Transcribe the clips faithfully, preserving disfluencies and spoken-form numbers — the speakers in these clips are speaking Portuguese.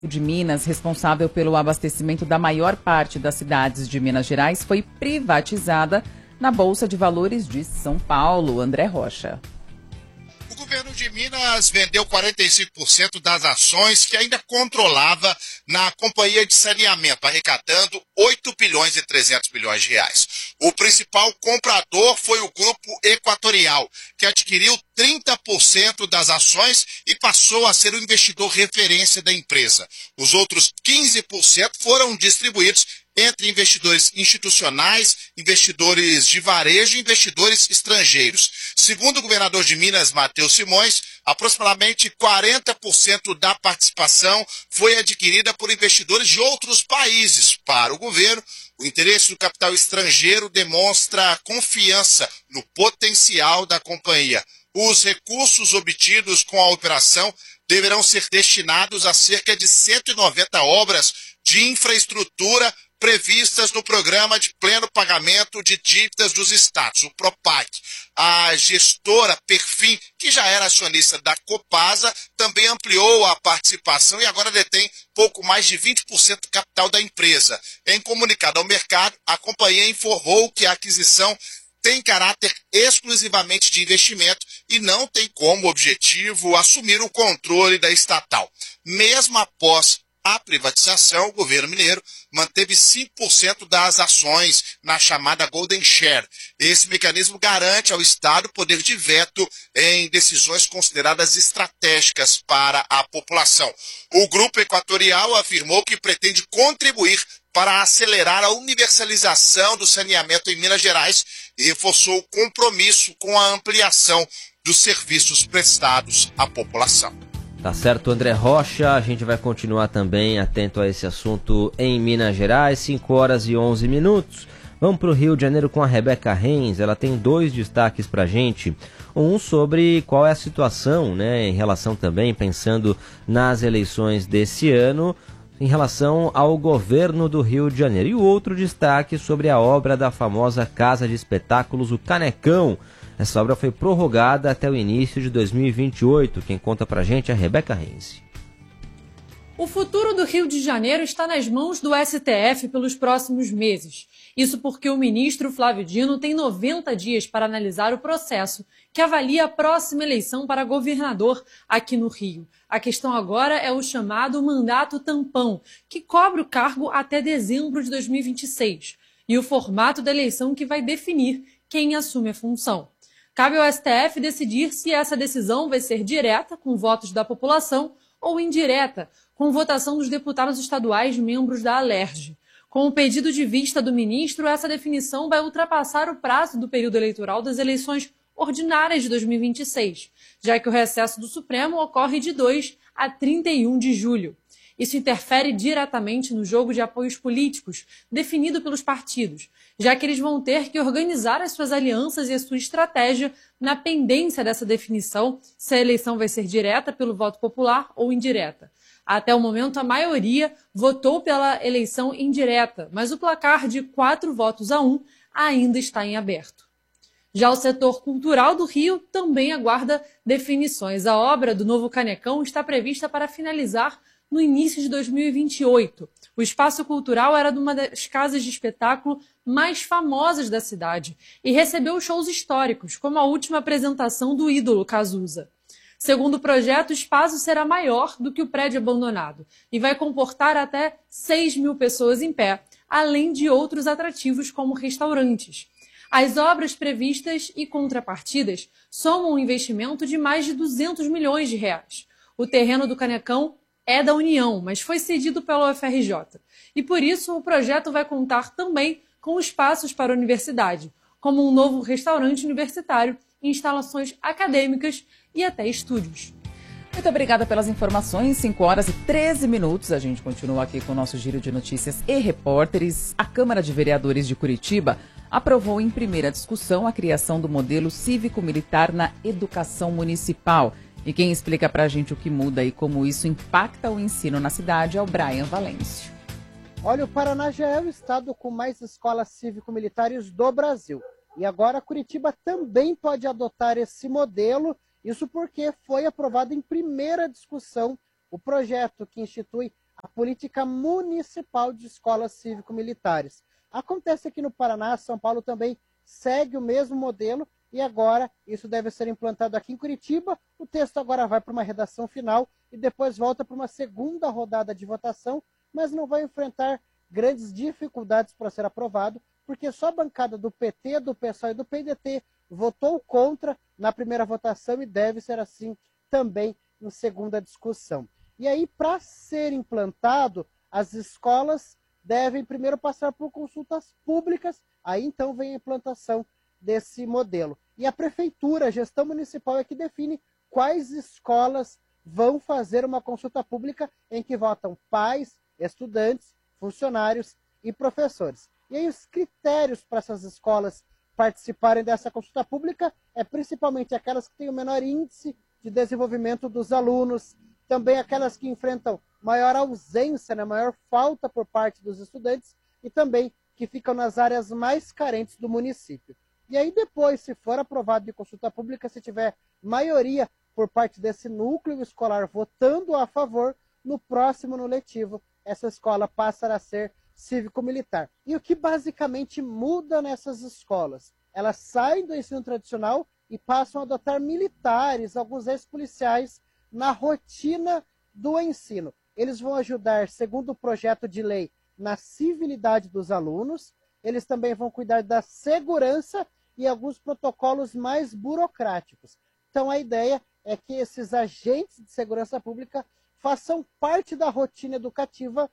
de Minas, responsável pelo abastecimento da maior parte das cidades de Minas Gerais, foi privatizada na Bolsa de Valores de São Paulo. André Rocha. O governo de Minas vendeu quarenta e cinco por cento das ações que ainda controlava na Companhia de Saneamento, arrecadando oito bilhões e trezentos milhões de reais. O principal comprador foi o Grupo Equatorial, que adquiriu trinta por cento das ações e passou a ser o investidor referência da empresa. Os outros quinze por cento foram distribuídos entre investidores institucionais, investidores de varejo e investidores estrangeiros. Segundo o governador de Minas, Matheus Simões, aproximadamente quarenta por cento da participação foi adquirida por investidores de outros países. Para o governo, o interesse do capital estrangeiro demonstra confiança no potencial da companhia. Os recursos obtidos com a operação deverão ser destinados a cerca de cento e noventa obras de infraestrutura previstas no Programa de Pleno Pagamento de Dívidas dos Estados, o PROPAC. A gestora Perfim, que já era acionista da Copasa, também ampliou a participação e agora detém pouco mais de vinte por cento do capital da empresa. Em comunicado ao mercado, a companhia informou que a aquisição tem caráter exclusivamente de investimento e não tem como objetivo assumir o controle da estatal. Mesmo após a privatização, o governo mineiro manteve cinco por cento das ações na chamada Golden Share. Esse mecanismo garante ao Estado poder de veto em decisões consideradas estratégicas para a população. O Grupo Equatorial afirmou que pretende contribuir para acelerar a universalização do saneamento em Minas Gerais e reforçou o compromisso com a ampliação dos serviços prestados à população. Tá certo, André Rocha. A gente vai continuar também atento a esse assunto em Minas Gerais, cinco horas e onze minutos. Vamos para o Rio de Janeiro com a Rebeca Reis. Ela tem dois destaques para a gente. Um sobre qual é a situação, né, em relação também, pensando nas eleições desse ano, em relação ao governo do Rio de Janeiro. E o outro destaque sobre a obra da famosa Casa de Espetáculos, o Canecão. Essa obra foi prorrogada até o início de dois mil e vinte e oito. Quem conta pra gente é a Rebeca Reis. O futuro do Rio de Janeiro está nas mãos do S T F pelos próximos meses. Isso porque o ministro Flávio Dino tem noventa dias para analisar o processo que avalia a próxima eleição para governador aqui no Rio. A questão agora é o chamado mandato tampão, que cobre o cargo até dezembro de dois mil e vinte e seis, e o formato da eleição que vai definir quem assume a função. Cabe ao S T F decidir se essa decisão vai ser direta, com votos da população, ou indireta, com votação dos deputados estaduais membros da Alerj. Com o pedido de vista do ministro, essa definição vai ultrapassar o prazo do período eleitoral das eleições ordinárias de dois mil e vinte e seis, já que o recesso do Supremo ocorre de dois a trinta e um de julho. Isso interfere diretamente no jogo de apoios políticos definido pelos partidos, já que eles vão ter que organizar as suas alianças e a sua estratégia na pendência dessa definição, se a eleição vai ser direta pelo voto popular ou indireta. Até o momento, a maioria votou pela eleição indireta, mas o placar de quatro votos a um ainda está em aberto. Já o setor cultural do Rio também aguarda definições. A obra do novo Canecão está prevista para finalizar no início de dois mil e vinte e oito. O espaço cultural era de uma das casas de espetáculo mais famosas da cidade e recebeu shows históricos, como a última apresentação do ídolo Cazuza. Segundo o projeto, o espaço será maior do que o prédio abandonado e vai comportar até seis mil pessoas em pé, além de outros atrativos como restaurantes. As obras previstas e contrapartidas somam um investimento de mais de duzentos milhões de reais. O terreno do Canecão é da União, mas foi cedido pela U F R J. E por isso o projeto vai contar também com espaços para a universidade, como um novo restaurante universitário, instalações acadêmicas e até estúdios. Muito obrigada pelas informações. cinco horas e treze minutos. A gente continua aqui com o nosso giro de notícias e repórteres. A Câmara de Vereadores de Curitiba aprovou em primeira discussão a criação do modelo cívico-militar na educação municipal. E quem explica pra gente o que muda e como isso impacta o ensino na cidade é o Brian Valêncio. Olha, o Paraná já é o estado com mais escolas cívico-militares do Brasil. E agora Curitiba também pode adotar esse modelo, isso porque foi aprovado em primeira discussão o projeto que institui a política municipal de escolas cívico-militares. Acontece aqui no Paraná, São Paulo também segue o mesmo modelo e agora isso deve ser implantado aqui em Curitiba. O texto agora vai para uma redação final e depois volta para uma segunda rodada de votação, mas não vai enfrentar grandes dificuldades para ser aprovado, porque só a bancada do P T, do P SOL e do P D T votou contra na primeira votação e deve ser assim também em segunda discussão. E aí, para ser implantado, as escolas devem primeiro passar por consultas públicas, aí então vem a implantação desse modelo. E a prefeitura, a gestão municipal é que define quais escolas vão fazer uma consulta pública em que votam pais, estudantes, funcionários e professores. E aí os critérios para essas escolas participarem dessa consulta pública é principalmente aquelas que têm o menor índice de desenvolvimento dos alunos, também aquelas que enfrentam maior ausência, né, maior falta por parte dos estudantes e também que ficam nas áreas mais carentes do município. E aí depois, se for aprovado de consulta pública, se tiver maioria por parte desse núcleo escolar votando a favor, no próximo no letivo, essa escola passará a ser cívico-militar. E o que basicamente muda nessas escolas? Elas saem do ensino tradicional e passam a adotar militares, alguns ex-policiais, na rotina do ensino. Eles vão ajudar, segundo o projeto de lei, na civilidade dos alunos. Eles também vão cuidar da segurança e alguns protocolos mais burocráticos. Então a ideia é que esses agentes de segurança pública façam parte da rotina educativa,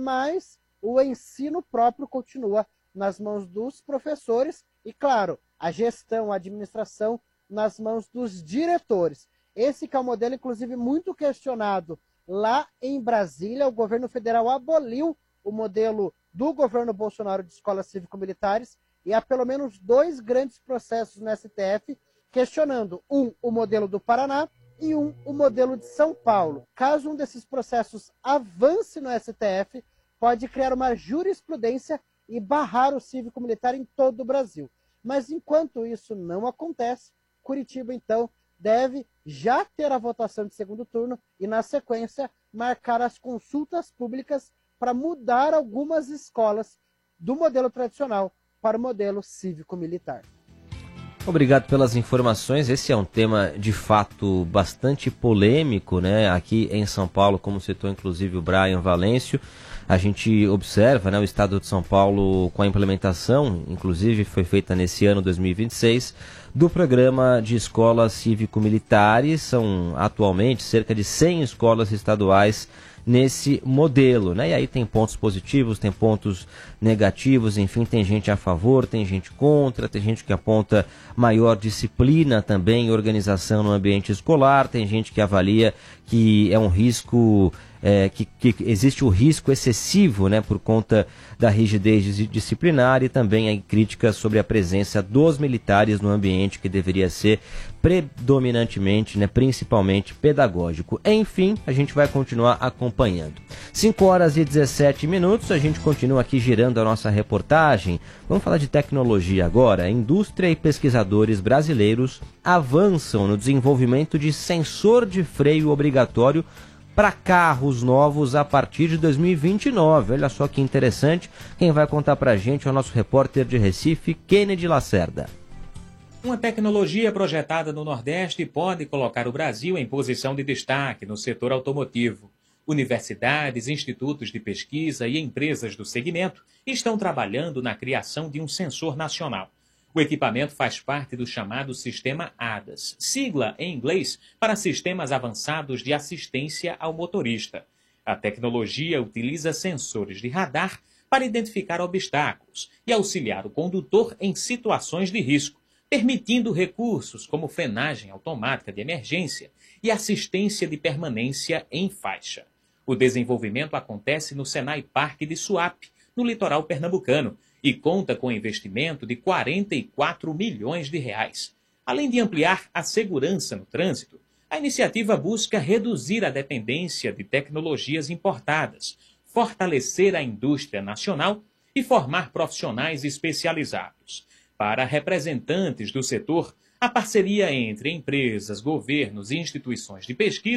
mas o ensino próprio continua nas mãos dos professores e, claro, a gestão, a administração nas mãos dos diretores. Esse que é um modelo, inclusive, muito questionado lá em Brasília. O governo federal aboliu o modelo do governo Bolsonaro de escolas cívico-militares e há pelo menos dois grandes processos no S T F questionando, um, o modelo do Paraná e um, o modelo de São Paulo. Caso um desses processos avance no S T F, pode criar uma jurisprudência e barrar o cívico-militar em todo o Brasil. Mas enquanto isso não acontece, Curitiba, então, deve já ter a votação de segundo turno e, na sequência, marcar as consultas públicas para mudar algumas escolas do modelo tradicional para o modelo cívico-militar. Obrigado pelas informações. Esse é um tema de fato bastante polêmico, né? Aqui em São Paulo, como citou inclusive o Brian Valêncio, a gente observa, né, o estado de São Paulo com a implementação, inclusive foi feita nesse ano dois mil e vinte e seis, do programa de escolas cívico-militares. São atualmente cerca de cem escolas estaduais nesse modelo, né? E aí tem pontos positivos, tem pontos negativos, enfim, tem gente a favor, tem gente contra, tem gente que aponta maior disciplina também, organização no ambiente escolar, tem gente que avalia que é um risco, é, que, que existe o risco excessivo, né, por conta da rigidez disciplinar, e também aí críticas sobre a presença dos militares no ambiente que deveria ser predominantemente, né, principalmente pedagógico. Enfim, a gente vai continuar acompanhando. cinco horas e dezessete minutos, a gente continua aqui girando a nossa reportagem. Vamos falar de tecnologia agora. A indústria e pesquisadores brasileiros avançam no desenvolvimento de sensor de freio obrigatório para carros novos a partir de dois mil e vinte e nove. Olha só que interessante. Quem vai contar para a gente é o nosso repórter de Recife, Kennedy Lacerda. Uma tecnologia projetada no Nordeste pode colocar o Brasil em posição de destaque no setor automotivo. Universidades, institutos de pesquisa e empresas do segmento estão trabalhando na criação de um sensor nacional. O equipamento faz parte do chamado Sistema A D A S, sigla em inglês para Sistemas Avançados de Assistência ao Motorista. A tecnologia utiliza sensores de radar para identificar obstáculos e auxiliar o condutor em situações de risco, permitindo recursos como frenagem automática de emergência e assistência de permanência em faixa. O desenvolvimento acontece no Senai Parque de Suape, no litoral pernambucano, e conta com investimento de quarenta e quatro milhões de reais. Além de ampliar a segurança no trânsito, a iniciativa busca reduzir a dependência de tecnologias importadas, fortalecer a indústria nacional e formar profissionais especializados. Para representantes do setor, a parceria entre empresas, governos e instituições de pesquisa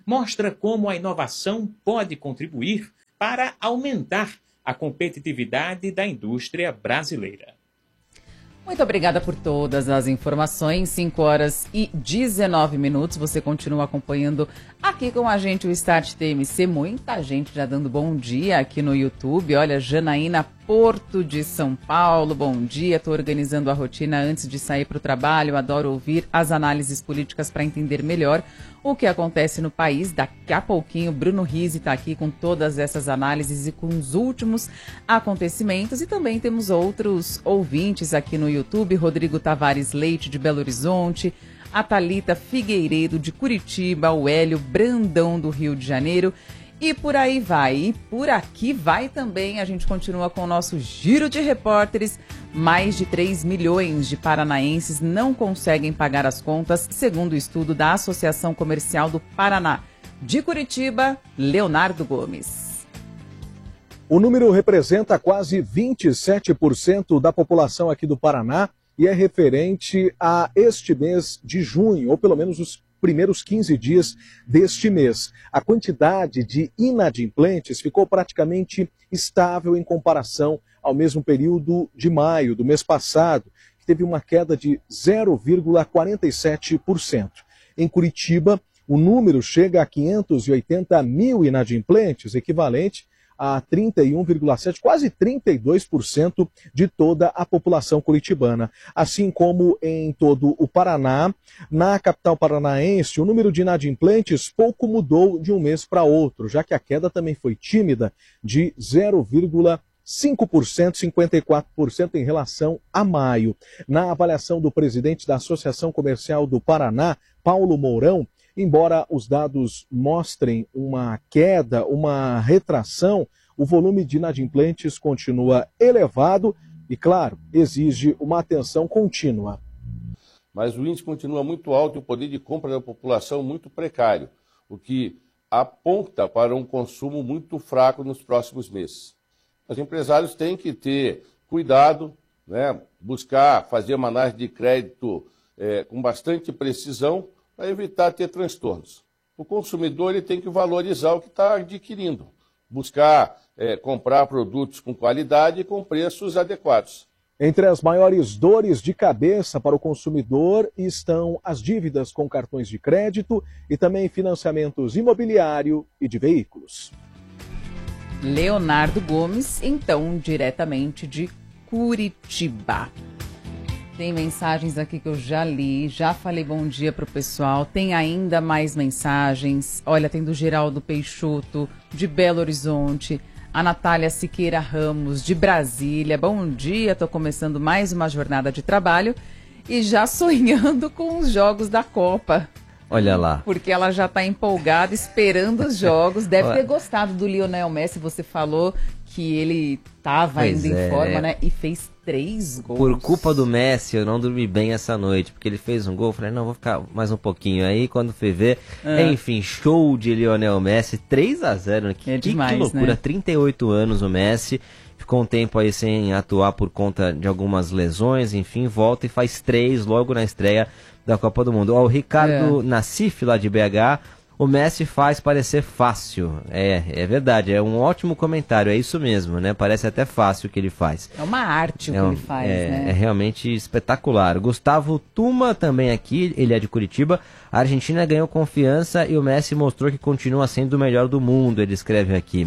mostra como a inovação pode contribuir para aumentar a competitividade da indústria brasileira. Muito obrigada por todas as informações. cinco horas e dezenove minutos. Você continua acompanhando aqui com a gente o Start T M C. Muita gente já dando bom dia aqui no YouTube. Olha, Janaína Porto de São Paulo, bom dia. Estou organizando a rotina antes de sair para o trabalho. Adoro ouvir as análises políticas para entender melhor o que acontece no país. Daqui a pouquinho, Bruno Rizzi está aqui com todas essas análises e com os últimos acontecimentos. E também temos outros ouvintes aqui no YouTube. Rodrigo Tavares Leite, de Belo Horizonte. A Thalita Figueiredo, de Curitiba. O Hélio Brandão, do Rio de Janeiro. E por aí vai. E por aqui vai também. A gente continua com o nosso Giro de Repórteres. Mais de três milhões de paranaenses não conseguem pagar as contas, segundo o estudo da Associação Comercial do Paraná. De Curitiba, Leonardo Gomes. O número representa quase vinte e sete por cento da população aqui do Paraná e é referente a este mês de junho, ou pelo menos os primeiros quinze dias deste mês. A quantidade de inadimplentes ficou praticamente estável em comparação ao mesmo período de maio do mês passado, que teve uma queda de zero vírgula quarenta e sete por cento. Em Curitiba, o número chega a quinhentos e oitenta mil inadimplentes, equivalente a trinta e um vírgula sete por cento, quase trinta e dois por cento de toda a população curitibana. Assim como em todo o Paraná, na capital paranaense, o número de inadimplentes pouco mudou de um mês para outro, já que a queda também foi tímida, de zero vírgula cinco por cento, cinquenta e quatro por cento em relação a maio. Na avaliação do presidente da Associação Comercial do Paraná, Paulo Mourão, embora os dados mostrem uma queda, uma retração, o volume de inadimplentes continua elevado e, claro, exige uma atenção contínua. Mas o índice continua muito alto e o poder de compra da população muito precário, o que aponta para um consumo muito fraco nos próximos meses. Os empresários têm que ter cuidado, né, buscar fazer uma análise de crédito é, com bastante precisão, para evitar ter transtornos. O consumidor ele tem que valorizar o que está adquirindo, buscar é, comprar produtos com qualidade e com preços adequados. Entre as maiores dores de cabeça para o consumidor estão as dívidas com cartões de crédito e também financiamentos imobiliário e de veículos. Leonardo Gomes, então, diretamente de Curitiba. Tem mensagens aqui que eu já li, já falei bom dia pro pessoal. Tem ainda mais mensagens. Olha, tem do Geraldo Peixoto, de Belo Horizonte. A Natália Siqueira Ramos, de Brasília. Bom dia, tô começando mais uma jornada de trabalho e já sonhando com os jogos da Copa. Olha lá. Porque ela já tá empolgada, esperando os jogos. Deve ter gostado do Lionel Messi. Você falou que ele tava pois ainda é. em forma, né? E fez três gols. Por culpa do Messi, eu não dormi bem essa noite, porque ele fez um gol, eu falei, não, vou ficar mais um pouquinho. Aí, quando fui ver, Ah. enfim, show de Lionel Messi, três a zero. Que, É que, demais, que loucura, né? trinta e oito anos o Messi, ficou um tempo aí sem atuar por conta de algumas lesões, enfim, volta e faz três logo na estreia da Copa do Mundo. Ó, o Ricardo É. Nassif, lá de B H, o Messi faz parecer fácil. É, é verdade, é um ótimo comentário, é isso mesmo, né? Parece até fácil o que ele faz. É uma arte o É, que um- ele faz, é, né? é realmente espetacular. Gustavo Tuma também aqui, ele é de Curitiba. A Argentina ganhou confiança e o Messi mostrou que continua sendo o melhor do mundo, ele escreve aqui.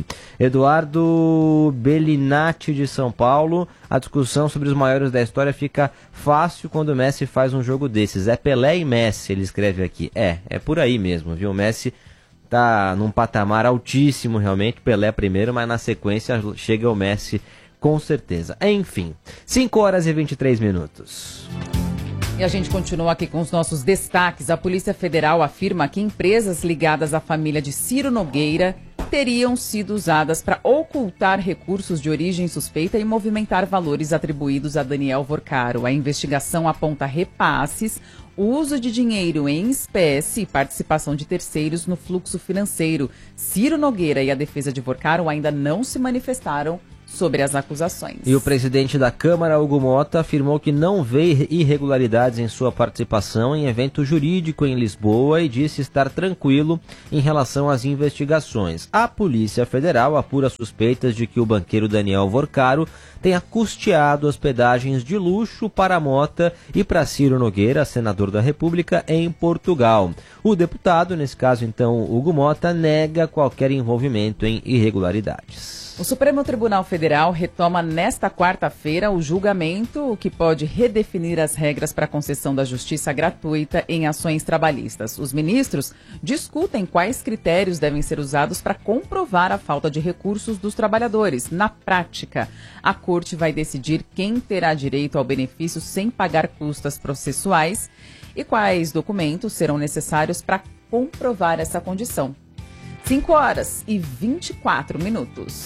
Eduardo Bellinati de São Paulo, a discussão sobre os maiores da história fica fácil quando o Messi faz um jogo desses. É Pelé e Messi, ele escreve aqui. É, é por aí mesmo, viu? O Messi tá num patamar altíssimo realmente, Pelé primeiro, mas na sequência chega o Messi com certeza. Enfim, cinco horas e vinte e três minutos. E a gente continua aqui com os nossos destaques. A Polícia Federal afirma que empresas ligadas à família de Ciro Nogueira teriam sido usadas para ocultar recursos de origem suspeita e movimentar valores atribuídos a Daniel Vorcaro. A investigação aponta repasses, uso de dinheiro em espécie e participação de terceiros no fluxo financeiro. Ciro Nogueira e a defesa de Vorcaro ainda não se manifestaram sobre as acusações. E o presidente da Câmara, Hugo Mota, afirmou que não vê irregularidades em sua participação em evento jurídico em Lisboa e disse estar tranquilo em relação às investigações. A Polícia Federal apura suspeitas de que o banqueiro Daniel Vorcaro tenha custeado hospedagens de luxo para Mota e para Ciro Nogueira, senador da República, em Portugal. O deputado, nesse caso então Hugo Mota, nega qualquer envolvimento em irregularidades. O Supremo Tribunal Federal retoma nesta quarta-feira o julgamento que pode redefinir as regras para a concessão da justiça gratuita em ações trabalhistas. Os ministros discutem quais critérios devem ser usados para comprovar a falta de recursos dos trabalhadores. Na prática, a Corte vai decidir quem terá direito ao benefício sem pagar custas processuais e quais documentos serão necessários para comprovar essa condição. cinco horas e vinte e quatro minutos.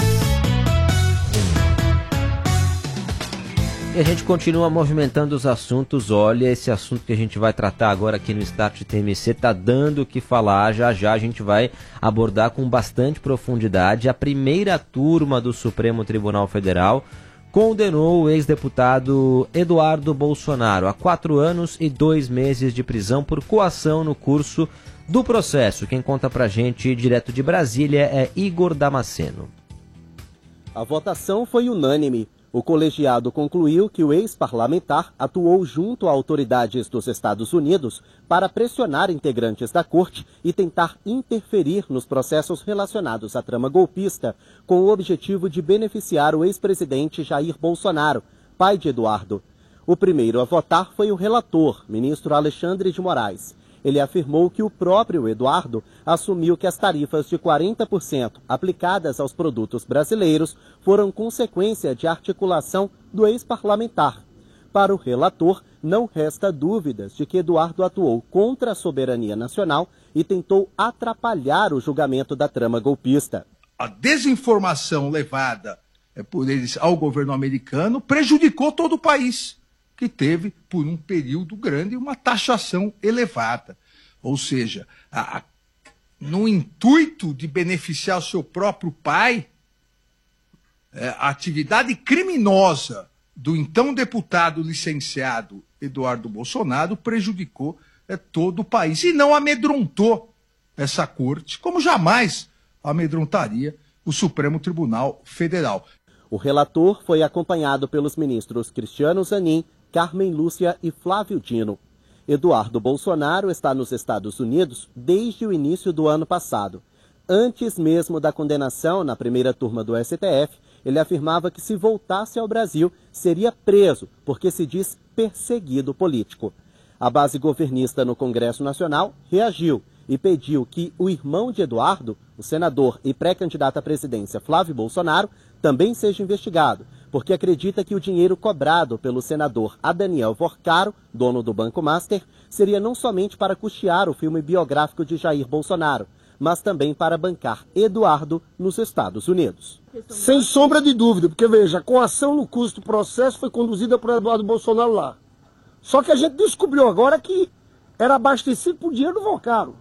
E a gente continua movimentando os assuntos. Olha, esse assunto que a gente vai tratar agora aqui no Start T M C está dando o que falar. Já já a gente vai abordar com bastante profundidade. A primeira turma do Supremo Tribunal Federal condenou o ex-deputado Eduardo Bolsonaro a quatro anos e dois meses de prisão por coação no curso do processo. Quem conta pra gente direto de Brasília é Igor Damasceno. A votação foi unânime. O colegiado concluiu que o ex-parlamentar atuou junto a autoridades dos Estados Unidos para pressionar integrantes da corte e tentar interferir nos processos relacionados à trama golpista, com o objetivo de beneficiar o ex-presidente Jair Bolsonaro, pai de Eduardo. O primeiro a votar foi o relator, ministro Alexandre de Moraes. Ele afirmou que o próprio Eduardo assumiu que as tarifas de quarenta por cento aplicadas aos produtos brasileiros foram consequência de articulação do ex-parlamentar. Para o relator, não resta dúvidas de que Eduardo atuou contra a soberania nacional e tentou atrapalhar o julgamento da trama golpista. A desinformação levada por eles ao governo americano prejudicou todo o país, que teve, por um período grande, uma taxação elevada. Ou seja, a, a, no intuito de beneficiar o seu próprio pai, é, a atividade criminosa do então deputado licenciado Eduardo Bolsonaro prejudicou é, todo o país e não amedrontou essa corte, como jamais amedrontaria o Supremo Tribunal Federal. O relator foi acompanhado pelos ministros Cristiano Zanin, Carmen Lúcia e Flávio Dino. Eduardo Bolsonaro está nos Estados Unidos desde o início do ano passado. Antes mesmo da condenação na primeira turma do S T F, ele afirmava que se voltasse ao Brasil seria preso, porque se diz perseguido político. A base governista no Congresso Nacional reagiu e pediu que o irmão de Eduardo, o senador e pré-candidato à presidência Flávio Bolsonaro, também seja investigado, porque acredita que o dinheiro cobrado pelo senador Daniel Vorcaro, dono do Banco Master, seria não somente para custear o filme biográfico de Jair Bolsonaro, mas também para bancar Eduardo nos Estados Unidos. Sem sombra de dúvida, porque veja, a coação no custo do processo foi conduzida por Eduardo Bolsonaro lá. Só que a gente descobriu agora que era abastecido por dinheiro do Vorcaro.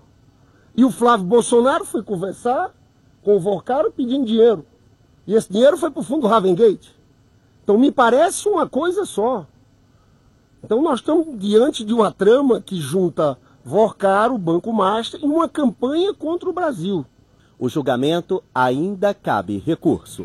E o Flávio Bolsonaro foi conversar com o Vorcaro pedindo dinheiro. E esse dinheiro foi para o fundo Ravengate. Então me parece uma coisa só. Então nós estamos diante de uma trama que junta Vorcaro, Banco Master, em uma campanha contra o Brasil. O julgamento ainda cabe recurso.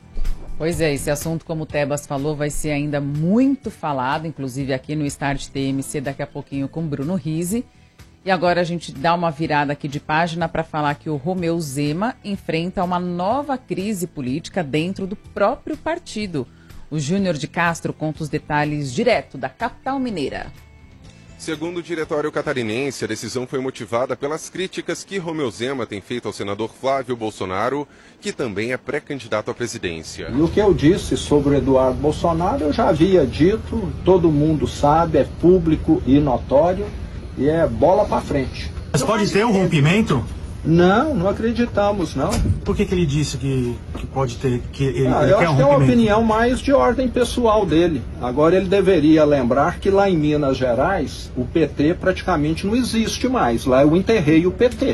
Pois é, esse assunto, como o Tebas falou, vai ser ainda muito falado, inclusive aqui no Start T M C, daqui a pouquinho com Bruno Rizzi. E agora a gente dá uma virada aqui de página para falar que o Romeu Zema enfrenta uma nova crise política dentro do próprio partido. O Júnior de Castro conta os detalhes direto da capital mineira. Segundo o diretório catarinense, a decisão foi motivada pelas críticas que Romeu Zema tem feito ao senador Flávio Bolsonaro, que também é pré-candidato à presidência. E o que eu disse sobre o Eduardo Bolsonaro, eu já havia dito, todo mundo sabe, é público e notório, e é bola para frente. Mas pode ter um rompimento? Não, não acreditamos, não. Por que que ele disse que, que pode ter, que ele, ah, ele eu quer acho um que é uma rompimento? opinião mais de ordem pessoal dele. Agora ele deveria lembrar que lá em Minas Gerais, o P T praticamente não existe mais. Lá eu enterrei o P T.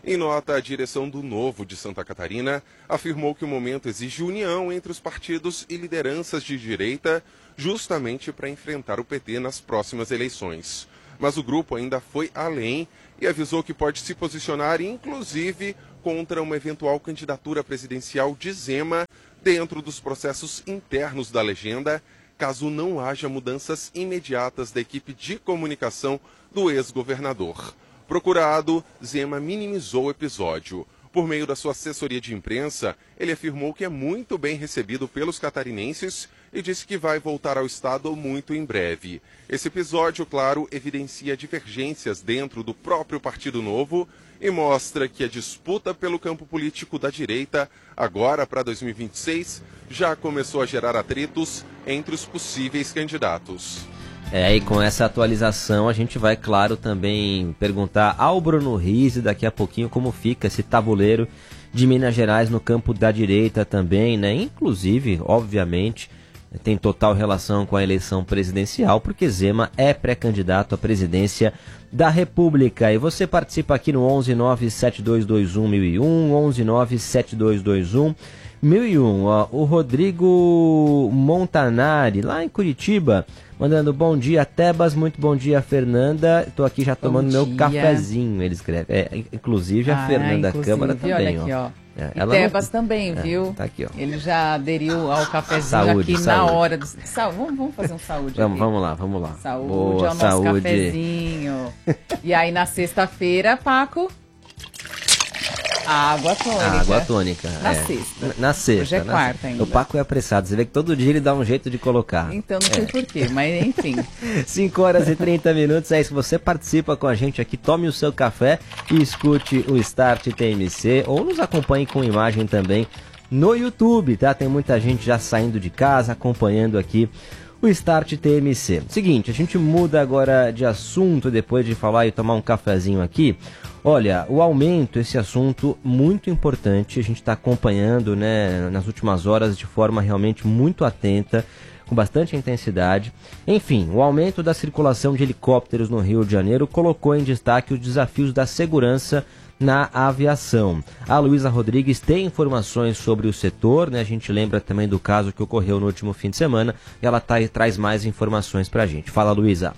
Em nota, a direção do Novo de Santa Catarina afirmou que o momento exige união entre os partidos e lideranças de direita, justamente para enfrentar o P T nas próximas eleições. Mas o grupo ainda foi além e avisou que pode se posicionar, inclusive, contra uma eventual candidatura presidencial de Zema dentro dos processos internos da legenda, caso não haja mudanças imediatas da equipe de comunicação do ex-governador. Procurado, Zema minimizou o episódio. Por meio da sua assessoria de imprensa, ele afirmou que é muito bem recebido pelos catarinenses e disse que vai voltar ao estado muito em breve. Esse episódio, claro, evidencia divergências dentro do próprio Partido Novo e mostra que a disputa pelo campo político da direita, agora para dois mil e vinte e seis, já começou a gerar atritos entre os possíveis candidatos. É, e com essa atualização a gente vai, claro, também perguntar ao Bruno Rizzi daqui a pouquinho como fica esse tabuleiro de Minas Gerais no campo da direita também, né? Inclusive, obviamente, tem total relação com a eleição presidencial, porque Zema é pré-candidato à presidência da República. E você participa aqui no onze nove sete dois dois um mil e um, onze nove sete dois dois um mil e um. Ó, o Rodrigo Montanari, lá em Curitiba, mandando bom dia, Tebas, muito bom dia, Fernanda. Estou aqui já tomando meu cafezinho, ele escreve. É, inclusive a ah, Fernanda inclusive, Câmara também, olha aqui, ó. ó. É, e Tebas não... também, viu? É, tá aqui, ó. Ele já aderiu ao cafezinho saúde, aqui saúde. na hora. Do... Sa... Vamos, vamos fazer um saúde vamos, aqui. Vamos lá, vamos lá. Saúde Boa, ao nosso saúde. cafezinho. E aí na sexta-feira, Paco... Água tônica. Água tônica. Na é. sexta. Na, na sexta. Hoje é na quarta sexta. ainda. O Paco é apressado. Você vê que todo dia ele dá um jeito de colocar. Então não sei é. porquê, mas enfim. cinco horas e trinta minutos. É isso. Você participa com a gente aqui. Tome o seu café e escute o Start T M C. Ou nos acompanhe com imagem também no YouTube, tá? Tem muita gente já saindo de casa, acompanhando aqui o Start T M C. Seguinte, a gente muda agora de assunto depois de falar e tomar um cafezinho aqui. Olha, o aumento, esse assunto muito importante, a gente está acompanhando, né, nas últimas horas de forma realmente muito atenta, com bastante intensidade. Enfim, o aumento da circulação de helicópteros no Rio de Janeiro colocou em destaque os desafios da segurança na aviação. A Luísa Rodrigues tem informações sobre o setor, né? A gente lembra também do caso que ocorreu no último fim de semana e ela tá, traz mais informações para a gente. Fala, Luísa.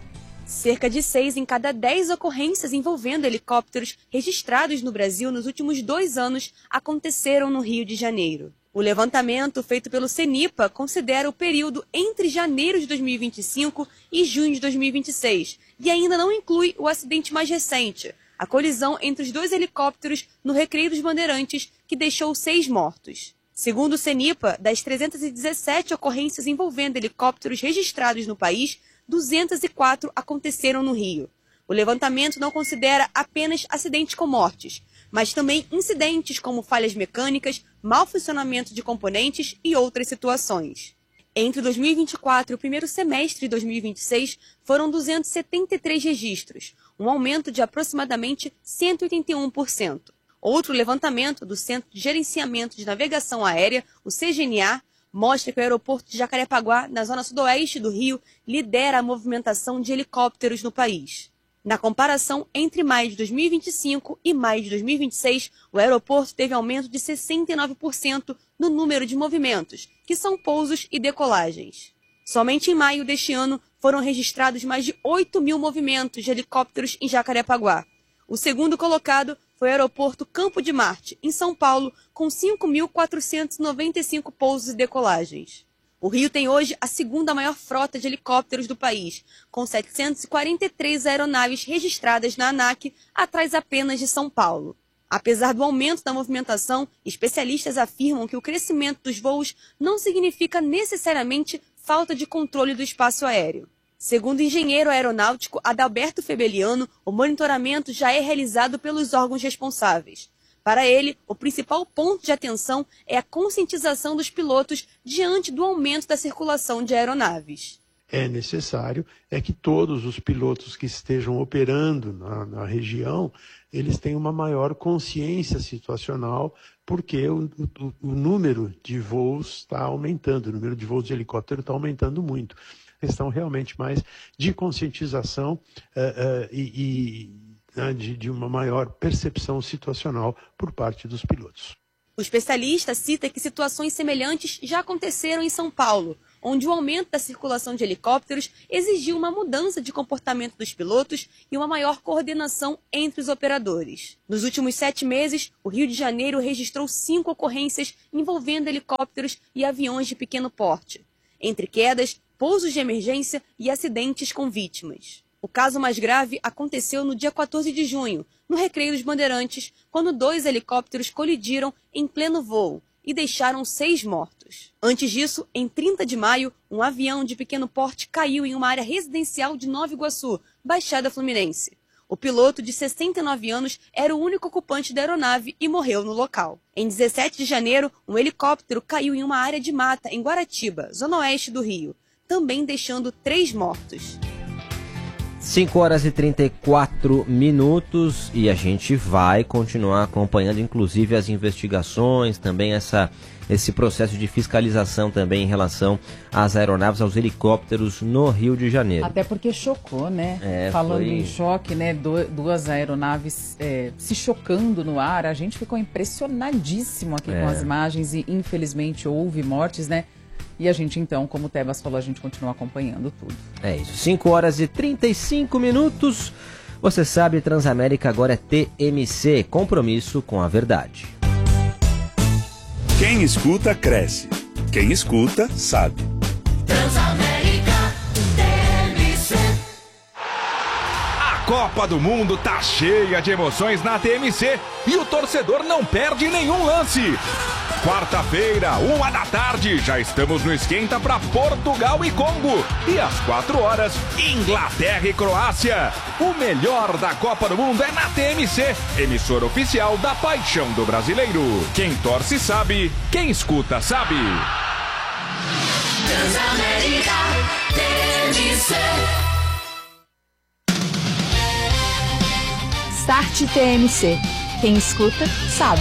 Cerca de seis em cada dez ocorrências envolvendo helicópteros registrados no Brasil nos últimos dois anos aconteceram no Rio de Janeiro. O levantamento feito pelo CENIPA considera o período entre janeiro de dois mil e vinte e cinco e junho de dois mil e vinte e seis e ainda não inclui o acidente mais recente, a colisão entre os dois helicópteros no Recreio dos Bandeirantes, que deixou seis mortos. Segundo o CENIPA, das trezentas e dezessete ocorrências envolvendo helicópteros registrados no país, duzentas e quatro aconteceram no Rio. O levantamento não considera apenas acidentes com mortes, mas também incidentes como falhas mecânicas, mau funcionamento de componentes e outras situações. Entre dois mil e vinte e quatro e o primeiro semestre de dois mil e vinte e seis, foram duzentos e setenta e três registros, um aumento de aproximadamente cento e oitenta e um por cento. Outro levantamento do Centro de Gerenciamento de Navegação Aérea, o C G N A, mostra que o aeroporto de Jacarepaguá, na zona sudoeste do Rio, lidera a movimentação de helicópteros no país. Na comparação entre maio de dois mil e vinte e cinco e maio de dois mil e vinte e seis, o aeroporto teve aumento de sessenta e nove por cento no número de movimentos, que são pousos e decolagens. Somente em maio deste ano foram registrados mais de oito mil movimentos de helicópteros em Jacarepaguá. O segundo colocado foi o aeroporto Campo de Marte, em São Paulo, com cinco mil quatrocentos e noventa e cinco pousos e decolagens. O Rio tem hoje a segunda maior frota de helicópteros do país, com setecentas e quarenta e três aeronaves registradas na ANAC, atrás apenas de São Paulo. Apesar do aumento da movimentação, especialistas afirmam que o crescimento dos voos não significa necessariamente falta de controle do espaço aéreo. Segundo o engenheiro aeronáutico Adalberto Febeliano, o monitoramento já é realizado pelos órgãos responsáveis. Para ele, o principal ponto de atenção é a conscientização dos pilotos diante do aumento da circulação de aeronaves. É necessário é que todos os pilotos que estejam operando na, na região, eles tenham uma maior consciência situacional, porque o, o, o número de voos está aumentando, o número de voos de helicóptero está aumentando muito. Questão realmente mais de conscientização uh, uh, e, e né, de, de uma maior percepção situacional por parte dos pilotos. O especialista cita que situações semelhantes já aconteceram em São Paulo, onde o aumento da circulação de helicópteros exigiu uma mudança de comportamento dos pilotos e uma maior coordenação entre os operadores. Nos últimos sete meses, o Rio de Janeiro registrou cinco ocorrências envolvendo helicópteros e aviões de pequeno porte, entre quedas, pousos de emergência e acidentes com vítimas. O caso mais grave aconteceu no dia quatorze de junho, no Recreio dos Bandeirantes, quando dois helicópteros colidiram em pleno voo e deixaram seis mortos. Antes disso, em trinta de maio, um avião de pequeno porte caiu em uma área residencial de Nova Iguaçu, Baixada Fluminense. O piloto, de sessenta e nove anos, era o único ocupante da aeronave e morreu no local. Em dezessete de janeiro, um helicóptero caiu em uma área de mata em Guaratiba, zona oeste do Rio, também deixando três mortos. cinco horas e trinta e quatro minutos e a gente vai continuar acompanhando inclusive as investigações, também essa, esse processo de fiscalização também em relação às aeronaves, aos helicópteros no Rio de Janeiro. Até porque chocou, né? É, Falando foi... em choque, né? Du- duas aeronaves é, se chocando no ar, a gente ficou impressionadíssimo aqui É. com as imagens e infelizmente houve mortes, né? E a gente então, como o Tebas falou, a gente continua acompanhando tudo. É isso, cinco horas e trinta e cinco minutos. Você sabe, Transamérica agora é T M C, compromisso com a verdade. Quem escuta, cresce. Quem escuta, sabe. Transamérica T M C. A Copa do Mundo tá cheia de emoções na T M C e o torcedor não perde nenhum lance. Quarta-feira, uma da tarde, já estamos no esquenta para Portugal e Congo. E às quatro horas, Inglaterra e Croácia. O melhor da Copa do Mundo é na T M C, emissora oficial da paixão do brasileiro. Quem torce sabe, quem escuta sabe. Transamérica T M C. Start T M C. Quem escuta, sabe.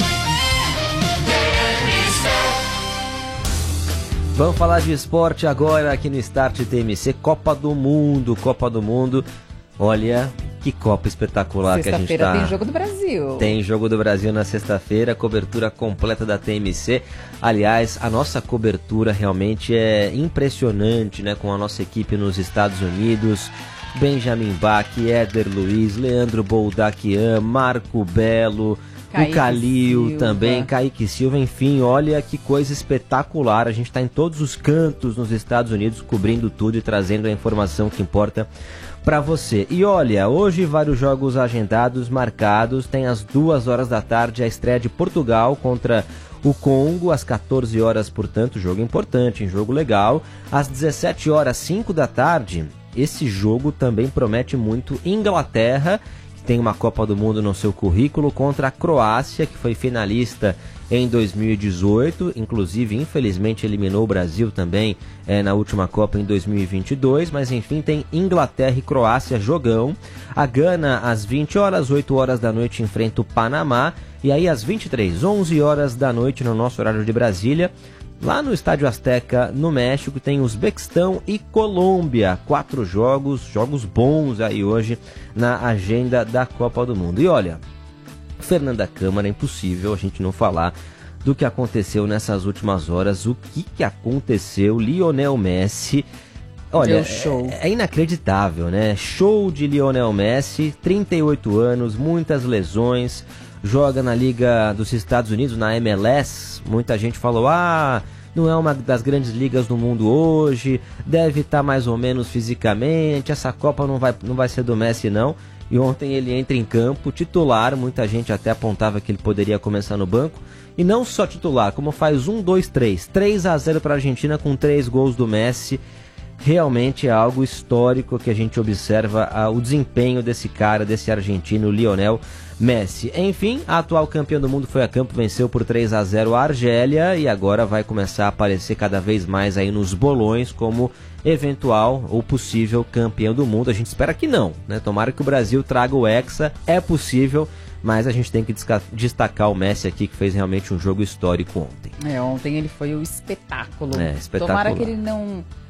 Vamos falar de esporte agora aqui no Start T M C, Copa do Mundo, Copa do Mundo. Olha, que Copa espetacular que a gente tá... Sexta-feira tem Jogo do Brasil. Tem Jogo do Brasil na sexta-feira, cobertura completa da T M C. Aliás, a nossa cobertura realmente é impressionante, né? Com a nossa equipe nos Estados Unidos, Benjamin Bach, Éder Luiz, Leandro Boldaquian, Marco Belo... Kaique o Calil Silva. também, Kaique Silva, enfim, olha que coisa espetacular. A gente está em todos os cantos nos Estados Unidos, cobrindo tudo e trazendo a informação que importa para você. E olha, hoje vários jogos agendados, marcados. Tem às duas horas da tarde a estreia de Portugal contra o Congo, às quatorze horas, portanto, jogo importante, um jogo legal. Às dezessete horas, cinco da tarde, esse jogo também promete muito. Inglaterra, tem uma Copa do Mundo no seu currículo, contra a Croácia, que foi finalista em dois mil e dezoito, inclusive infelizmente eliminou o Brasil também é, na última Copa em dois mil e vinte e dois, mas enfim tem Inglaterra e Croácia, jogão. A Gana às vinte horas, oito horas da noite enfrenta o Panamá, e aí às vinte e três, onze horas da noite no nosso horário de Brasília, lá no Estádio Azteca, no México, tem Uzbequistão e Colômbia. Quatro jogos, jogos bons aí hoje na agenda da Copa do Mundo. E olha, Fernanda Câmara, é impossível a gente não falar do que aconteceu nessas últimas horas. O que, que aconteceu? Lionel Messi... Olha, show. É, é inacreditável, né? Show de Lionel Messi, trinta e oito anos, muitas lesões... Joga na Liga dos Estados Unidos, na M L S. Muita gente falou, ah, não é uma das grandes ligas do mundo hoje, deve estar mais ou menos fisicamente, essa Copa não vai, não vai ser do Messi não. E ontem ele entra em campo, titular, muita gente até apontava que ele poderia começar no banco. E não só titular, como faz um, dois, três. três a zero para a Argentina com três gols do Messi. Realmente é algo histórico que a gente observa ah, o desempenho desse cara, desse argentino, Lionel Messi. Enfim, a atual campeã do mundo foi a campo, venceu por três a zero a Argélia e agora vai começar a aparecer cada vez mais aí nos bolões como eventual ou possível campeão do mundo. A gente espera que não, né? Tomara que o Brasil traga o Hexa, é possível, mas a gente tem que destacar o Messi aqui, que fez realmente um jogo histórico ontem. É, ontem ele foi o espetáculo. É, espetacular. Tomara que ele não...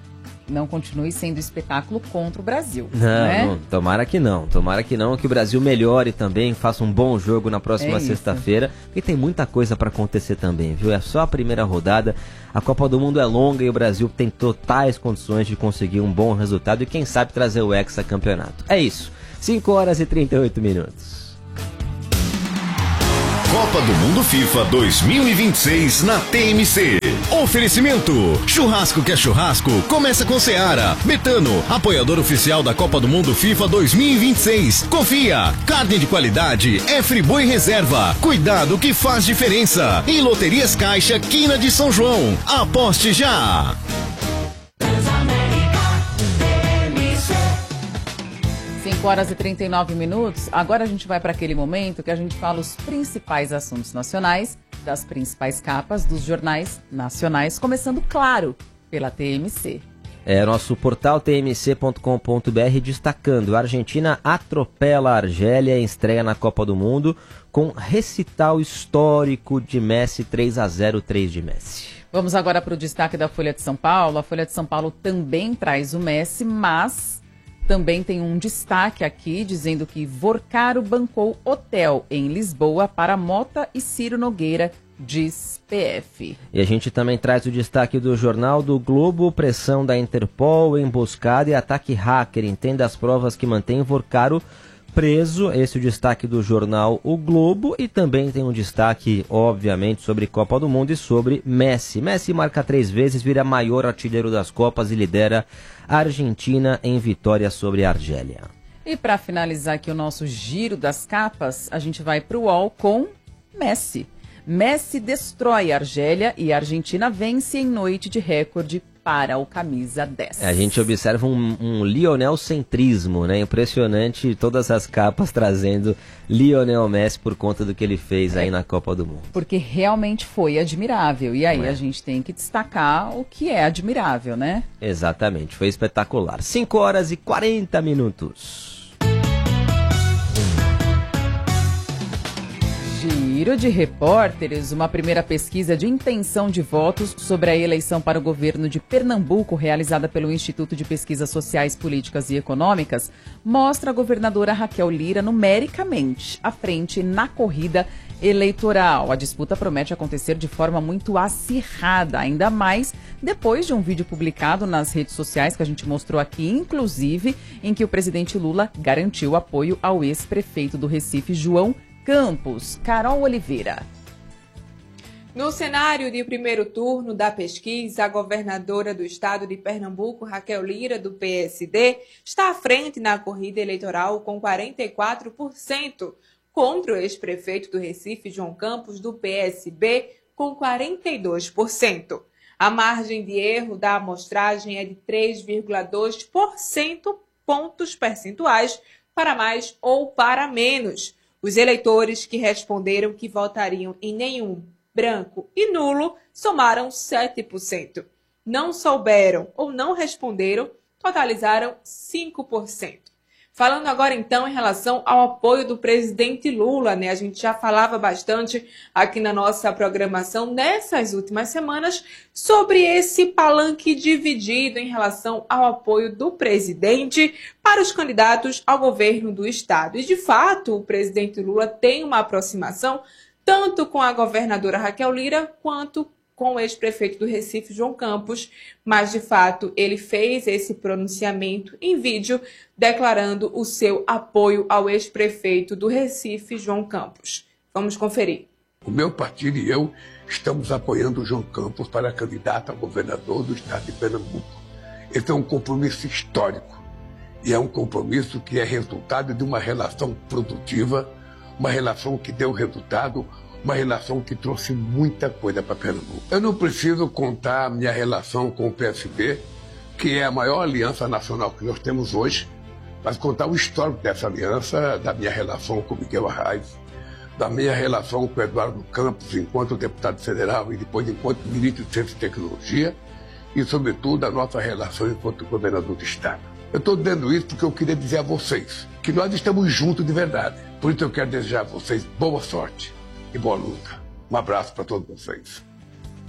não continue sendo espetáculo contra o Brasil. Não, né? não, tomara que não. Tomara que não, que o Brasil melhore também, faça um bom jogo na próxima É sexta-feira, porque tem muita coisa para acontecer também, viu? É só a primeira rodada, a Copa do Mundo é longa e o Brasil tem totais condições de conseguir um bom resultado e quem sabe trazer o hexacampeonato. É isso, cinco horas e trinta e oito minutos. Copa do Mundo FIFA dois mil e vinte e seis na T M C. Oferecimento: churrasco que é churrasco, começa com Seara. Betano, apoiador oficial da Copa do Mundo FIFA dois mil e vinte e seis. Confia, carne de qualidade é Friboi Reserva. Cuidado que faz diferença. E Loterias Caixa, Quina de São João. Aposte já. cinco horas e trinta e nove minutos. Agora a gente vai para aquele momento que a gente fala os principais assuntos nacionais, das principais capas dos jornais nacionais, começando, claro, pela T M C. É nosso portal t m c ponto com ponto b r destacando: a Argentina atropela a Argélia em estreia na Copa do Mundo com recital histórico de Messi, três a zero, três de Messi. Vamos agora para o destaque da Folha de São Paulo. A Folha de São Paulo também traz o Messi, mas também tem um destaque aqui dizendo que Vorcaro bancou hotel em Lisboa para Mota e Ciro Nogueira, diz P F. E a gente também traz o destaque do Jornal do Globo: pressão da Interpol, emboscada e ataque hacker. Entenda as provas que mantém Vorcaro preso. Esse é o destaque do jornal O Globo. E também tem um destaque, obviamente, sobre Copa do Mundo e sobre Messi. Messi marca três vezes, vira maior artilheiro das Copas e lidera a Argentina em vitória sobre a Argélia. E para finalizar aqui o nosso giro das capas, a gente vai para o U O L com Messi. Messi destrói a Argélia e a Argentina vence em noite de recorde para o camisa dez. A gente observa um, um Lionel-centrismo, né? Impressionante, todas as capas trazendo Lionel Messi por conta do que ele fez é, aí na Copa do Mundo. Porque realmente foi admirável. E aí é. a gente tem que destacar o que é admirável, né? Exatamente, foi espetacular. cinco horas e quarenta minutos. Giro de repórteres, uma primeira pesquisa de intenção de votos sobre a eleição para o governo de Pernambuco, realizada pelo Instituto de Pesquisas Sociais, Políticas e Econômicas, mostra a governadora Raquel Lira numericamente à frente na corrida eleitoral. A disputa promete acontecer de forma muito acirrada, ainda mais depois de um vídeo publicado nas redes sociais que a gente mostrou aqui, inclusive, em que o presidente Lula garantiu apoio ao ex-prefeito do Recife, João Campos. Carol Oliveira. No cenário de primeiro turno da pesquisa, a governadora do estado de Pernambuco, Raquel Lira, do P S D, está à frente na corrida eleitoral com quarenta e quatro por cento, contra o ex-prefeito do Recife, João Campos, do P S B, com quarenta e dois por cento. A margem de erro da amostragem é de três vírgula dois por cento pontos percentuais para mais ou para menos. Os eleitores que responderam que votariam em nenhum, branco e nulo somaram sete por cento. Não souberam ou não responderam, totalizaram cinco por cento. Falando agora, então, em relação ao apoio do presidente Lula, né? A gente já falava bastante aqui na nossa programação nessas últimas semanas sobre esse palanque dividido em relação ao apoio do presidente para os candidatos ao governo do estado. E, de fato, o presidente Lula tem uma aproximação tanto com a governadora Raquel Lira quanto com o ex-prefeito do Recife, João Campos, mas, de fato, ele fez esse pronunciamento em vídeo declarando o seu apoio ao ex-prefeito do Recife, João Campos. Vamos conferir. O meu partido e eu estamos apoiando o João Campos para candidato a governador do estado de Pernambuco. Esse é um compromisso histórico e é um compromisso que é resultado de uma relação produtiva, uma relação que deu resultado, uma relação que trouxe muita coisa para Pernambuco. Eu não preciso contar a minha relação com o P S B, que é a maior aliança nacional que nós temos hoje, mas contar o histórico dessa aliança, da minha relação com Miguel Arraes, da minha relação com Eduardo Campos enquanto deputado federal e depois enquanto ministro de Ciência e Tecnologia, e sobretudo a nossa relação enquanto governador do estado. Eu estou dizendo isso porque eu queria dizer a vocês que nós estamos juntos de verdade. Por isso eu quero desejar a vocês boa sorte e boa luta. Um abraço para todos vocês.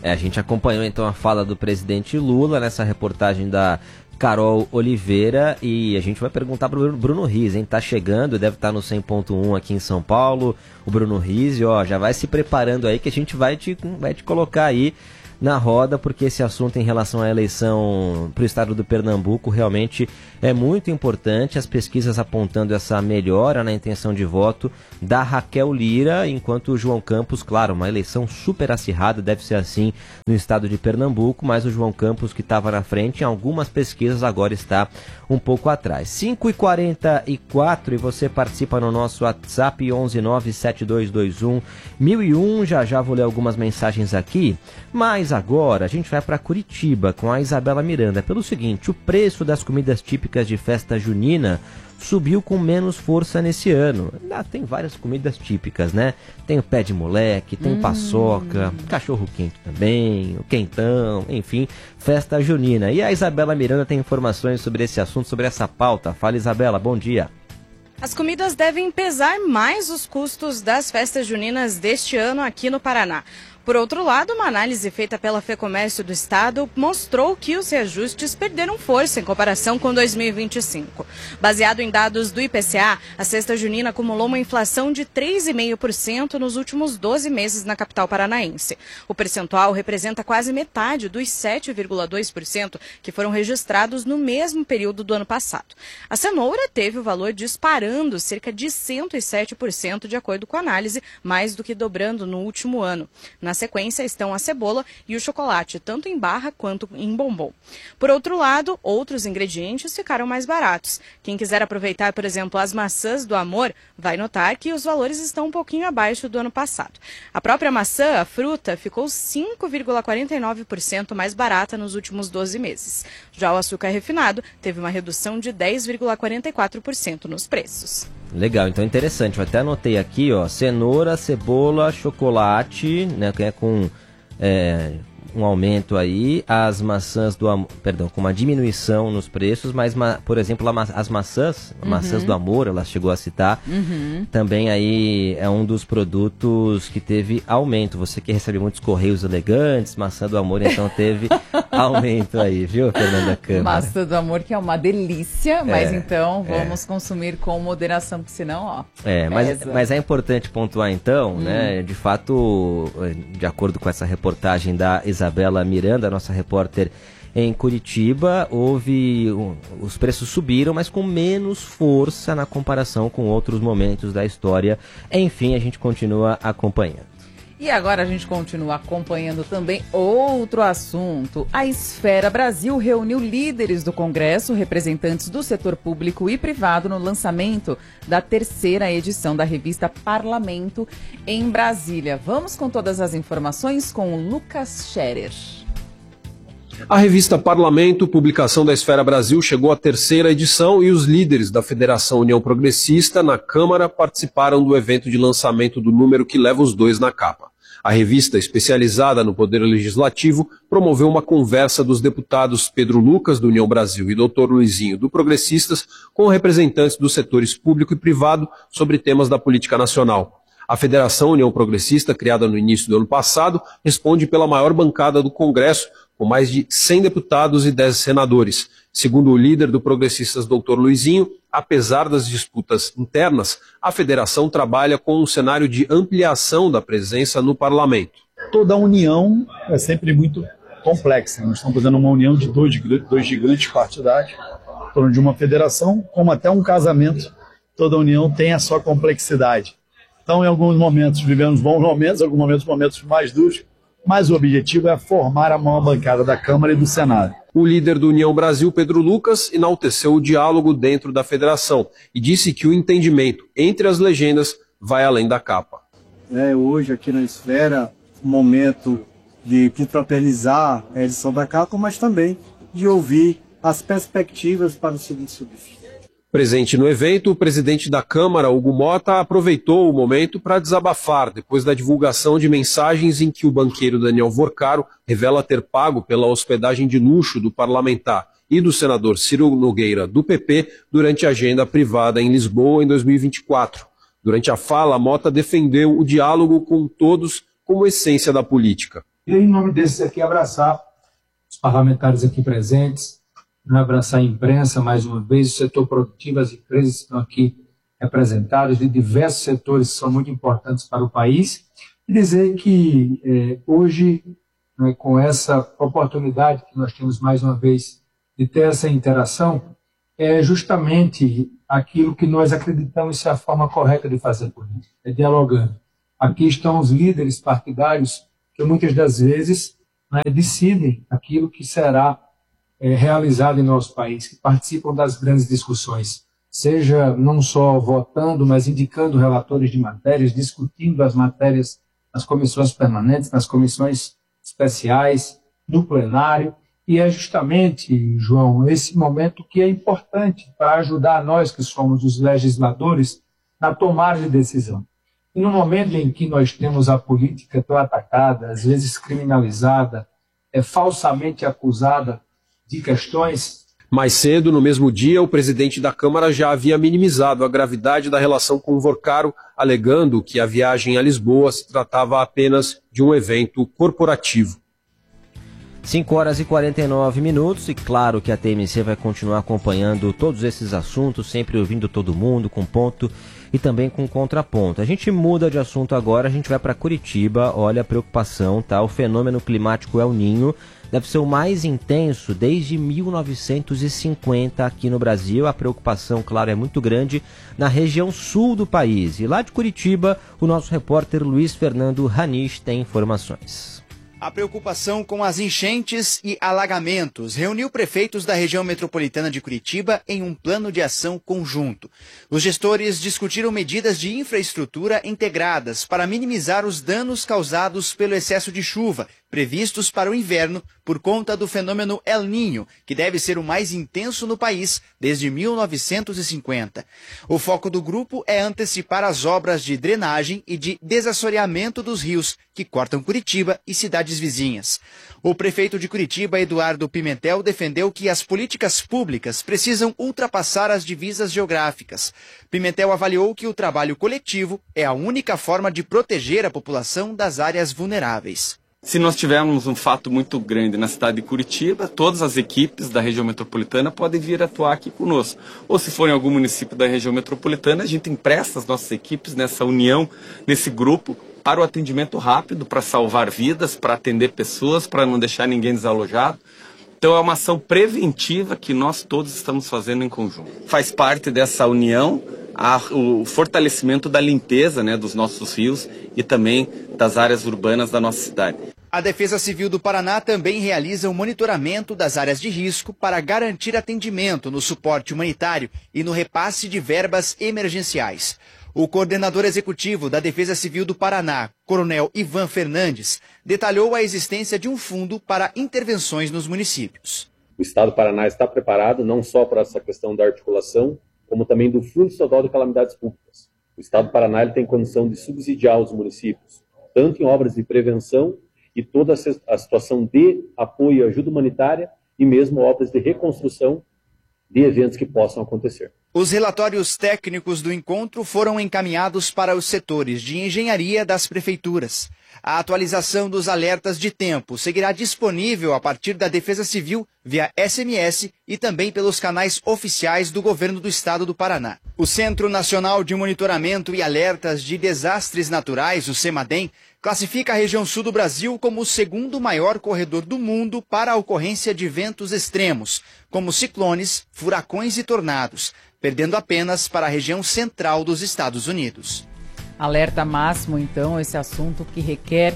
É, a gente acompanhou então a fala do presidente Lula nessa reportagem da Carol Oliveira e a gente vai perguntar para o Bruno Rizzi, hein? Tá chegando, deve estar no cem ponto um aqui em São Paulo, o Bruno Rizzi, ó, já vai se preparando aí que a gente vai te, vai te colocar aí na roda, porque esse assunto em relação à eleição para o estado do Pernambuco realmente é muito importante, as pesquisas apontando essa melhora na intenção de voto da Raquel Lira, enquanto o João Campos, claro, uma eleição super acirrada, deve ser assim no estado de Pernambuco, mas o João Campos, que estava na frente em algumas pesquisas, agora está um pouco atrás. cinco e quarenta e quatro e você participa no nosso WhatsApp onze nove sete dois dois um mil e um, já já vou ler algumas mensagens aqui, mas agora a gente vai para Curitiba com a Isabela Miranda. Pelo seguinte, o preço das comidas típicas de festa junina subiu com menos força nesse ano. Ah, tem várias comidas típicas, né? Tem o pé de moleque, tem hum. paçoca, cachorro quente também, o quentão, enfim, festa junina. E a Isabela Miranda tem informações sobre esse assunto, sobre essa pauta. Fala, Isabela, bom dia. As comidas devem pesar mais os custos das festas juninas deste ano aqui no Paraná. Por outro lado, uma análise feita pela FEComércio do Estado mostrou que os reajustes perderam força em comparação com dois mil e vinte e cinco. Baseado em dados do I P C A, a cesta junina acumulou uma inflação de três vírgula cinco por cento nos últimos doze meses na capital paranaense. O percentual representa quase metade dos sete vírgula dois por cento que foram registrados no mesmo período do ano passado. A cenoura teve o valor disparando cerca de cento e sete por cento de acordo com a análise, mais do que dobrando no último ano. Na sequência estão a cebola e o chocolate, tanto em barra quanto em bombom. Por outro lado, outros ingredientes ficaram mais baratos. Quem quiser aproveitar, por exemplo, as maçãs do amor, vai notar que os valores estão um pouquinho abaixo do ano passado. A própria maçã, a fruta, ficou cinco vírgula quarenta e nove por cento mais barata nos últimos doze meses. Já o açúcar refinado teve uma redução de dez vírgula quarenta e quatro por cento nos preços. Legal, então interessante, eu até anotei aqui, ó, cenoura, cebola, chocolate, né, que é com é, um aumento aí, as maçãs do amor, perdão, com uma diminuição nos preços, mas, ma, por exemplo, as maçãs, uhum. maçãs do amor, ela chegou a citar, uhum. também aí é um dos produtos que teve aumento. Você que recebe muitos correios elegantes, maçã do amor, então teve aumento aí, viu, Fernanda Câmara? Maçã do amor, que é uma delícia, mas é, então vamos é. consumir com moderação, porque senão, ó... É, mas, mas é importante pontuar então, hum. né, de fato, de acordo com essa reportagem da Isabela Miranda, nossa repórter em Curitiba, houve, os preços subiram, mas com menos força na comparação com outros momentos da história. Enfim, a gente continua acompanhando. E agora a gente continua acompanhando também outro assunto. A Esfera Brasil reuniu líderes do Congresso, representantes do setor público e privado no lançamento da terceira edição da revista Parlamento em Brasília. Vamos com todas as informações com o Lucas Scherer. A revista Parlamento, publicação da Esfera Brasil, chegou à terceira edição e os líderes da Federação União Progressista na Câmara participaram do evento de lançamento do número que leva os dois na capa. A revista, especializada no Poder Legislativo, promoveu uma conversa dos deputados Pedro Lucas, do União Brasil, e doutor Luizinho, do Progressistas, com representantes dos setores público e privado sobre temas da política nacional. A Federação União Progressista, criada no início do ano passado, responde pela maior bancada do Congresso, com mais de cem deputados e dez senadores. Segundo o líder do Progressistas, doutor Luizinho, apesar das disputas internas, a federação trabalha com um cenário de ampliação da presença no parlamento. Toda união é sempre muito complexa. Nós estamos fazendo uma união de dois, dois gigantes partidários, em torno de uma federação, como até um casamento, toda união tem a sua complexidade. Então, em alguns momentos, vivemos bons momentos, em alguns momentos, momentos mais duros, mas o objetivo é formar a maior bancada da Câmara e do Senado. O líder do União Brasil, Pedro Lucas, enalteceu o diálogo dentro da federação e disse que o entendimento entre as legendas vai além da capa. É, hoje, aqui na Esfera, um momento de confraternizar a edição da capa, mas também de ouvir as perspectivas para o seguinte subfície. Presente no evento, o presidente da Câmara, Hugo Mota, aproveitou o momento para desabafar depois da divulgação de mensagens em que o banqueiro Daniel Vorcaro revela ter pago pela hospedagem de luxo do parlamentar e do senador Ciro Nogueira, do P P, durante a agenda privada em Lisboa em dois mil e vinte e quatro. Durante a fala, Mota defendeu o diálogo com todos como essência da política. E, em nome desses aqui, abraçar os parlamentares aqui presentes, né, abraçar a imprensa, mais uma vez, o setor produtivo, as empresas que estão aqui representadas, de diversos setores que são muito importantes para o país, e dizer que eh, hoje, né, com essa oportunidade que nós temos mais uma vez de ter essa interação, é justamente aquilo que nós acreditamos ser a forma correta de fazer política, é dialogando. Aqui estão os líderes partidários que muitas das vezes, né, decidem aquilo que será é, realizado em nosso país, que participam das grandes discussões, seja não só votando, mas indicando relatores de matérias, discutindo as matérias nas comissões permanentes, nas comissões especiais, no plenário, e é justamente, João, esse momento que é importante para ajudar nós, que somos os legisladores, na tomada de decisão. E no momento em que nós temos a política tão atacada, às vezes criminalizada, é falsamente acusada de questões... Mais cedo, no mesmo dia, o presidente da Câmara já havia minimizado a gravidade da relação com o Vorcaro, alegando que a viagem a Lisboa se tratava apenas de um evento corporativo. cinco horas e quarenta e nove minutos, e claro que a T M C vai continuar acompanhando todos esses assuntos, sempre ouvindo todo mundo, com ponto e também com contraponto. A gente muda de assunto agora, a gente vai para Curitiba. Olha a preocupação, tá? O fenômeno climático El Niño deve ser o mais intenso desde mil novecentos e cinquenta aqui no Brasil. A preocupação, claro, é muito grande na região sul do país. E lá de Curitiba, o nosso repórter Luiz Fernando Ranish tem informações. A preocupação com as enchentes e alagamentos reuniu prefeitos da região metropolitana de Curitiba em um plano de ação conjunto. Os gestores discutiram medidas de infraestrutura integradas para minimizar os danos causados pelo excesso de chuva, previstos para o inverno por conta do fenômeno El Niño, que deve ser o mais intenso no país desde mil novecentos e cinquenta. O foco do grupo é antecipar as obras de drenagem e de desassoreamento dos rios que cortam Curitiba e cidades vizinhas. O prefeito de Curitiba, Eduardo Pimentel, defendeu que as políticas públicas precisam ultrapassar as divisas geográficas. Pimentel avaliou que o trabalho coletivo é a única forma de proteger a população das áreas vulneráveis. Se nós tivermos um fato muito grande na cidade de Curitiba, todas as equipes da região metropolitana podem vir atuar aqui conosco. Ou se for em algum município da região metropolitana, a gente empresta as nossas equipes nessa união, nesse grupo, para o atendimento rápido, para salvar vidas, para atender pessoas, para não deixar ninguém desalojado. Então é uma ação preventiva que nós todos estamos fazendo em conjunto. Faz parte dessa união a, o fortalecimento da limpeza, né, dos nossos rios e também das áreas urbanas da nossa cidade. A Defesa Civil do Paraná também realiza o monitoramento das áreas de risco para garantir atendimento no suporte humanitário e no repasse de verbas emergenciais. O coordenador executivo da Defesa Civil do Paraná, Coronel Ivan Fernandes, detalhou a existência de um fundo para intervenções nos municípios. O Estado do Paraná está preparado não só para essa questão da articulação, como também do Fundo Estadual de Calamidades Públicas. O Estado do Paraná ele tem condição de subsidiar os municípios, tanto em obras de prevenção e toda a situação de apoio e ajuda humanitária e mesmo obras de reconstrução de eventos que possam acontecer. Os relatórios técnicos do encontro foram encaminhados para os setores de engenharia das prefeituras. A atualização dos alertas de tempo seguirá disponível a partir da Defesa Civil via S M S e também pelos canais oficiais do Governo do Estado do Paraná. O Centro Nacional de Monitoramento e Alertas de Desastres Naturais, o CEMADEM, classifica a região sul do Brasil como o segundo maior corredor do mundo para a ocorrência de eventos extremos, como ciclones, furacões e tornados, perdendo apenas para a região central dos Estados Unidos. Alerta máximo, então, esse assunto que requer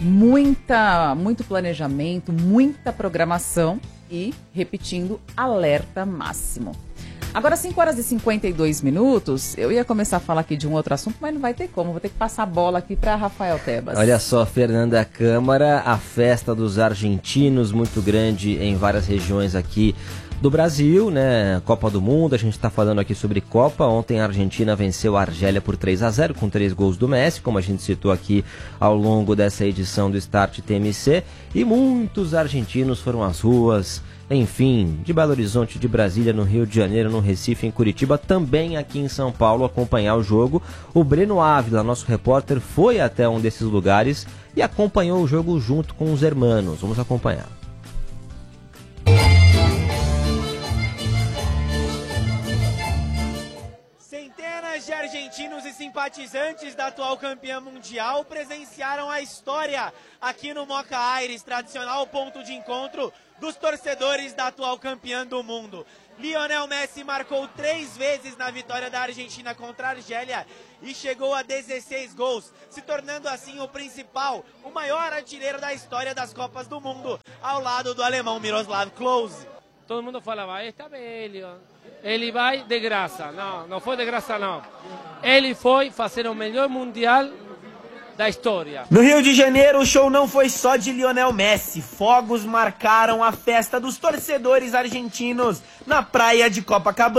muita, muito planejamento, muita programação e, repetindo, alerta máximo. Agora, cinco horas e cinquenta e dois minutos, eu ia começar a falar aqui de um outro assunto, mas não vai ter como, vou ter que passar a bola aqui para Rafael Tebas. Olha só, Fernanda Câmara, a festa dos argentinos, muito grande em várias regiões aqui do Brasil, né? Copa do Mundo, a gente está falando aqui sobre Copa. Ontem a Argentina venceu a Argélia por três a zero, com três gols do Messi, como a gente citou aqui ao longo dessa edição do Start T M C. E muitos argentinos foram às ruas, enfim, de Belo Horizonte, de Brasília, no Rio de Janeiro, no Recife, em Curitiba, também aqui em São Paulo, acompanhar o jogo. O Breno Ávila, nosso repórter, foi até um desses lugares e acompanhou o jogo junto com os hermanos. Vamos acompanhar. Centenas de argentinos e simpatizantes da atual campeã mundial presenciaram a história aqui no Moca Aires, tradicional ponto de encontro dos torcedores da atual campeã do mundo. Lionel Messi marcou três vezes na vitória da Argentina contra a Argélia e chegou a dezesseis gols, se tornando assim o principal, o maior artilheiro da história das Copas do Mundo, ao lado do alemão Miroslav Klose. Todo mundo falava, está velho, ele vai de graça. Não, não foi de graça não. Ele foi fazer o melhor mundial da história. No Rio de Janeiro, o show não foi só de Lionel Messi. Fogos marcaram a festa dos torcedores argentinos na praia de Copacabana.